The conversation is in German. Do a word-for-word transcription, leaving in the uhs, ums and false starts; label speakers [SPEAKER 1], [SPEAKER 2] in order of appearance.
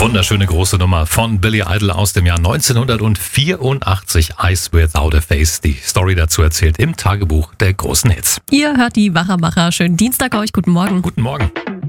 [SPEAKER 1] Wunderschöne große Nummer von Billy Idol aus dem Jahr neunzehnhundertvierundachtzig. Eyes Without a Face. Die Story dazu erzählt im Tagebuch der großen Hits.
[SPEAKER 2] Ihr hört die Wachermacher. Schönen Dienstag euch. Guten Morgen.
[SPEAKER 1] Guten Morgen.